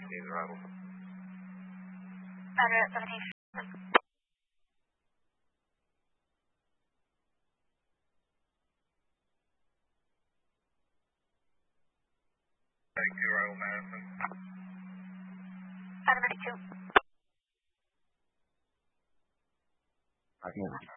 Japanese arrival. Roger, 17. Arrival, Madison. Roger, 32. I can